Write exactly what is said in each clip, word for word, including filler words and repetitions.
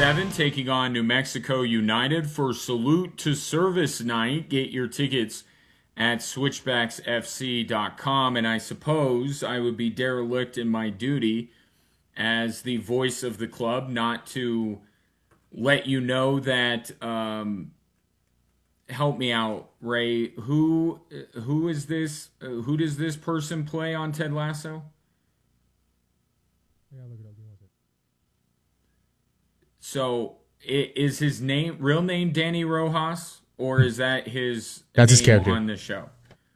seven taking on New Mexico United for Salute to Service Night. Get your tickets at switchbacks f c dot com. And I suppose I would be derelict in my duty as the voice of the club not to let you know that, um, help me out, Ray, who who is this, uh, who does this person play on Ted Lasso? Yeah, look it up. Give me one second. So i- is his name, real name Danny Rojas, or is that his That's his name character on the show?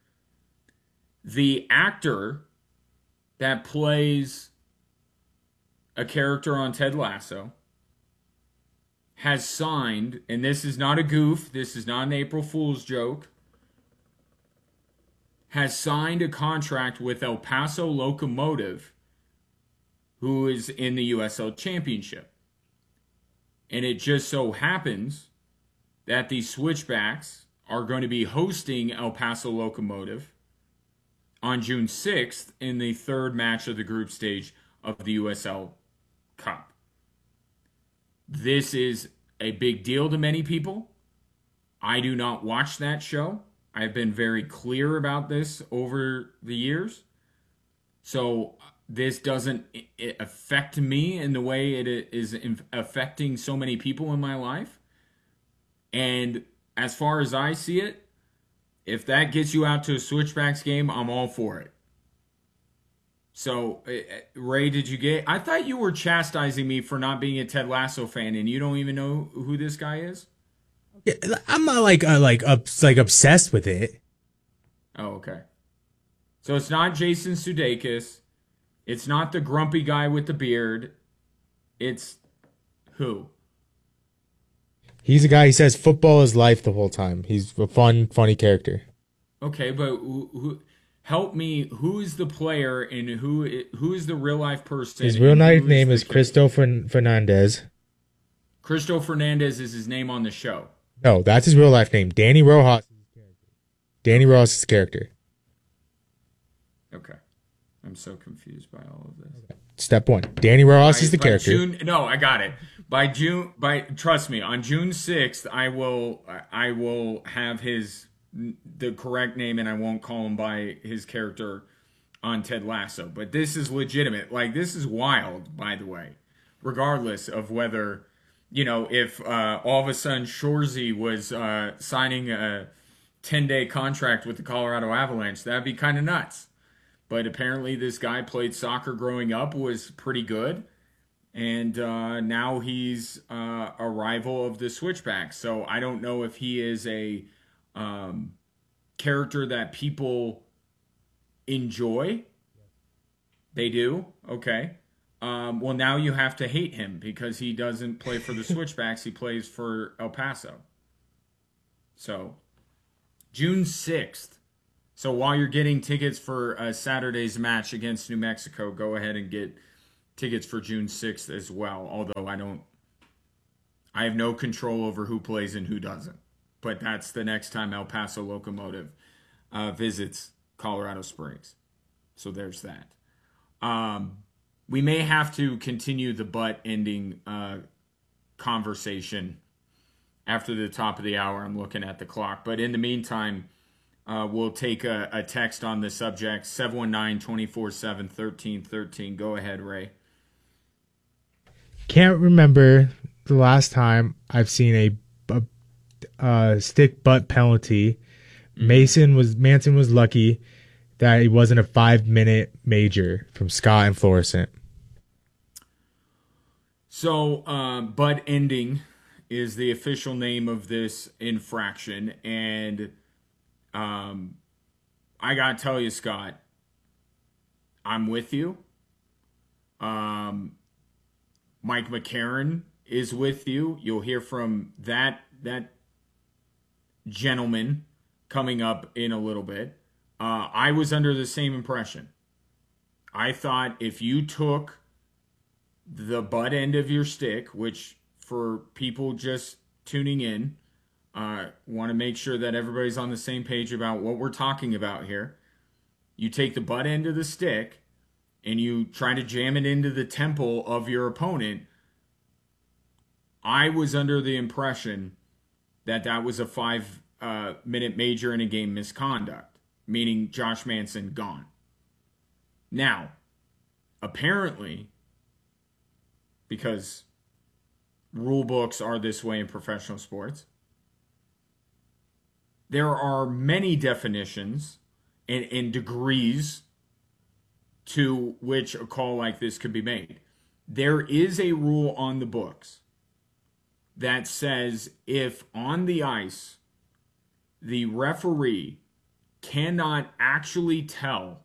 The actor that plays a character on Ted Lasso has signed, and this is not a goof, this is not an April Fool's joke, has signed a contract with El Paso Locomotive, who is in the U S L Championship. And it just so happens that the Switchbacks are going to be hosting El Paso Locomotive on June sixth in the third match of the group stage of the U S L Cup. This is a big deal to many people. I do not watch that show. I've been very clear about this over the years. So this doesn't affect me in the way it is affecting so many people in my life. And as far as I see it, if that gets you out to a Switchbacks game, I'm all for it. So, Ray, did you get... I thought you were chastising me for not being a Ted Lasso fan, and you don't even know who this guy is? Yeah, I'm not like uh, like uh, like obsessed with it. Oh, okay. So it's not Jason Sudeikis. It's not the grumpy guy with the beard. It's who? He's a guy, he says football is life the whole time. He's a fun, funny character. Okay, but who... who help me, who is the player and who who is the real life person? His real life name is Cristo Fernandez. Cristo Fernandez is his name on the show. No, that's his real life name. Danny Rojas is his character. Danny Rojas is his character. Okay. I'm so confused by all of this. Okay. Step one. Danny Rojas by, is the by character. June, no, I got it. By June by trust me, on June sixth I will I will have his the correct name, and I won't call him by his character on Ted Lasso. But this is legitimate. Like, this is wild, by the way. Regardless of whether, you know, if uh, all of a sudden Shorzy was uh, signing a ten-day contract with the Colorado Avalanche, that'd be kind of nuts. But apparently this guy played soccer growing up, was pretty good, and uh, now he's uh, a rival of the Switchbacks. So I don't know if he is a... Um, character that people enjoy. They do. Okay. Um, well, now you have to hate him because he doesn't play for the Switchbacks. He plays for El Paso. So, June sixth. So while you're getting tickets for uh, Saturday's match against New Mexico, go ahead and get tickets for June sixth as well. Although I don't, I have no control over who plays and who doesn't. But that's the next time El Paso Locomotive uh, visits Colorado Springs. So there's that. Um, we may have to continue the butt ending uh, conversation after the top of the hour. I'm looking at the clock. But in the meantime, uh, we'll take a, a text on the subject, seven one nine, two four seven, one three one three. Go ahead, Ray. Can't remember the last time I've seen a Uh, stick butt penalty. Mason was Manson was lucky that it wasn't a five minute major from Scott and Florissant. So, uh, butt ending is the official name of this infraction, and um, I gotta tell you, Scott, I'm with you. Um, Mike McCarron is with you. You'll hear from that that. gentleman coming up in a little bit. Uh, I was under the same impression. I thought if you took the butt end of your stick, which for people just tuning in, uh, want to make sure that everybody's on the same page about what we're talking about here. You take the butt end of the stick and you try to jam it into the temple of your opponent. I was under the impression that that was a five uh, minute major in a game misconduct, meaning Josh Manson gone. Now, apparently, because rule books are this way in professional sports, there are many definitions and, and degrees to which a call like this could be made. There is a rule on the books that says if on the ice the referee cannot actually tell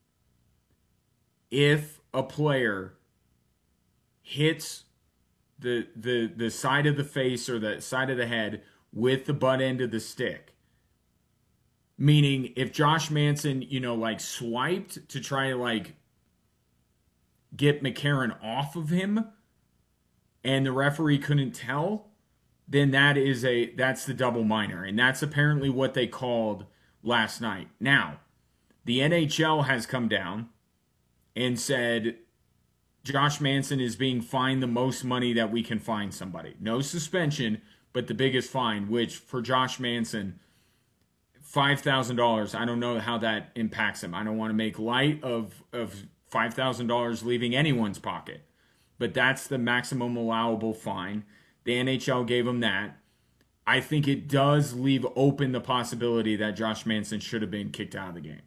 if a player hits the the the side of the face or the side of the head with the butt end of the stick, meaning if Josh Manson, you know, like swiped to try to like get McCarron off of him and the referee couldn't tell, then that is a that's the double minor, and that's apparently what they called last night. Now, the N H L has come down and said Josh Manson is being fined the most money that we can fine somebody. No suspension, but the biggest fine, which for Josh Manson, five thousand dollars. I don't know how that impacts him. I don't want to make light of, of five thousand dollars leaving anyone's pocket, but that's the maximum allowable fine. The N H L gave him that. I think it does leave open the possibility that Josh Manson should have been kicked out of the game.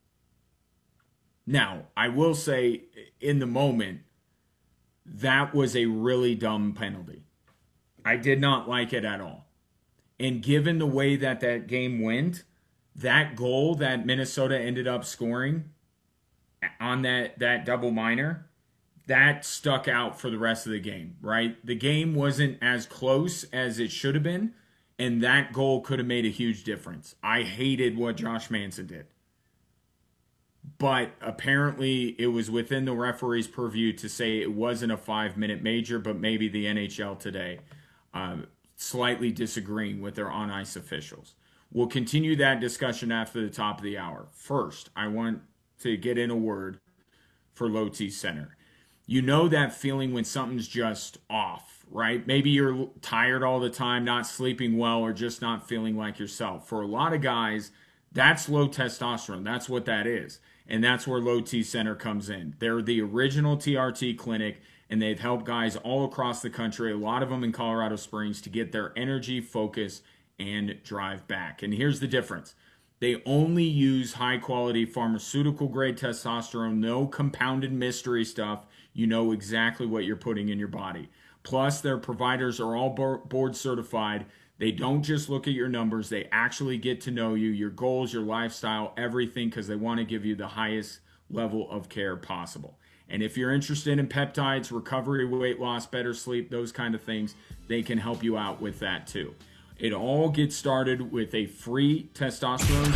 Now, I will say in the moment, that was a really dumb penalty. I did not like it at all. And given the way that that game went, that goal that Minnesota ended up scoring on that, that double minor, that stuck out for the rest of the game, right? The game wasn't as close as it should have been, and that goal could have made a huge difference. I hated what Josh Manson did. But apparently it was within the referee's purview to say it wasn't a five-minute major, but maybe the N H L today um, slightly disagreeing with their on-ice officials. We'll continue that discussion after the top of the hour. First, I want to get in a word for Low T Center. You know that feeling when something's just off, right? Maybe you're tired all the time, not sleeping well, or just not feeling like yourself. For a lot of guys, that's low testosterone. That's what that is. And that's where Low T Center comes in. They're the original T R T clinic, and they've helped guys all across the country, a lot of them in Colorado Springs, to get their energy, focus, and drive back. And here's the difference. They only use high-quality pharmaceutical-grade testosterone, no compounded mystery stuff. You know exactly what you're putting in your body. Plus, their providers are all board certified. They don't just look at your numbers. They actually get to know you, your goals, your lifestyle, everything, because they want to give you the highest level of care possible. And if you're interested in peptides, recovery, weight loss, better sleep, those kind of things, they can help you out with that too. It all gets started with a free testosterone.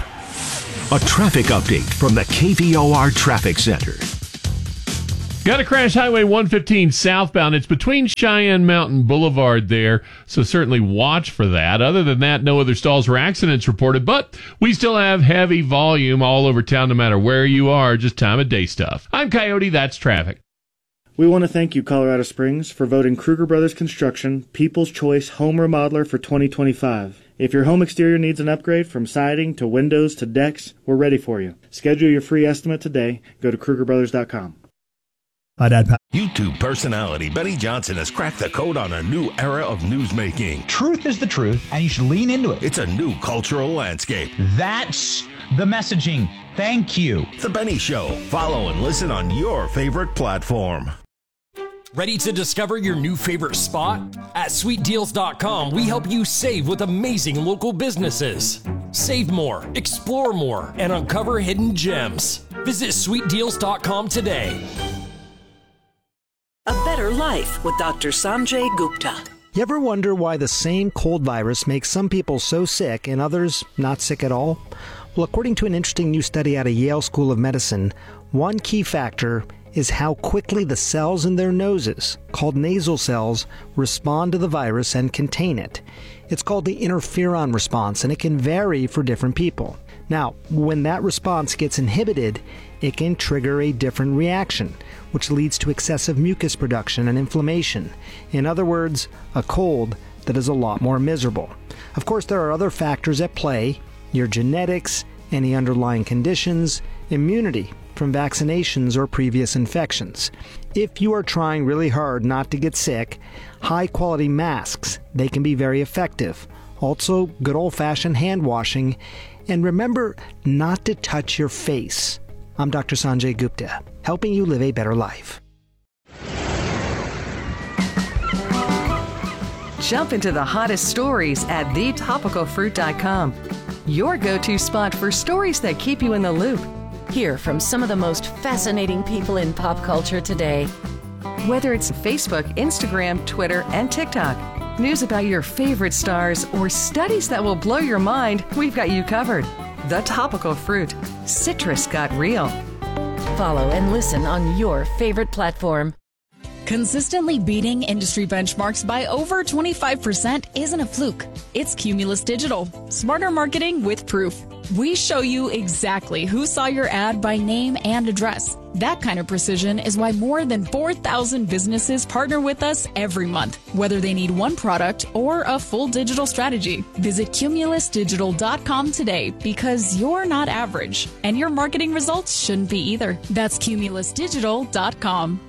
A traffic update from the K V O R Traffic Center. Got to crash Highway one fifteen southbound. It's between Cheyenne Mountain Boulevard there, so certainly watch for that. Other than that, no other stalls or accidents reported, but we still have heavy volume all over town no matter where you are, just time of day stuff. I'm Coyote, that's traffic. We want to thank you, Colorado Springs, for voting Kruger Brothers Construction People's Choice Home Remodeler for twenty twenty-five. If your home exterior needs an upgrade from siding to windows to decks, we're ready for you. Schedule your free estimate today. Go to Kruger Brothers dot com. Hi, Dad. YouTube personality Benny Johnson has cracked the code on a new era of newsmaking. Truth is the truth, and you should lean into it. It's a new cultural landscape. That's the messaging. Thank you. The Benny Show. Follow and listen on your favorite platform. Ready to discover your new favorite spot? At sweet deals dot com, we help you save with amazing local businesses. Save more, explore more, and uncover hidden gems. Visit sweet deals dot com today. A better life with Doctor Sanjay Gupta. You ever wonder why the same cold virus makes some people so sick and others not sick at all? Well, according to an interesting new study out of Yale School of Medicine, one key factor is how quickly the cells in their noses, called nasal cells, respond to the virus and contain it. It's called the interferon response, and it can vary for different people. Now, when that response gets inhibited, it can trigger a different reaction, which leads to excessive mucus production and inflammation. In other words, a cold that is a lot more miserable. Of course, there are other factors at play: your genetics, any underlying conditions, immunity from vaccinations or previous infections. If you are trying really hard not to get sick, high-quality masks, they can be very effective. Also, good old-fashioned hand washing, and remember not to touch your face. I'm Doctor Sanjay Gupta, helping you live a better life. Jump into the hottest stories at the topical fruit dot com, your go-to spot for stories that keep you in the loop. Hear from some of the most fascinating people in pop culture today. Whether it's Facebook, Instagram, Twitter, and TikTok, news about your favorite stars, or studies that will blow your mind, we've got you covered. The Topical Fruit. Citrus got real. Follow and listen on your favorite platform. Consistently beating industry benchmarks by over twenty-five percent isn't a fluke. It's Cumulus Digital. Smarter marketing with proof. We show you exactly who saw your ad by name and address. That kind of precision is why more than four thousand businesses partner with us every month, whether they need one product or a full digital strategy. Visit cumulus digital dot com today, because you're not average, and your marketing results shouldn't be either. That's cumulus digital dot com.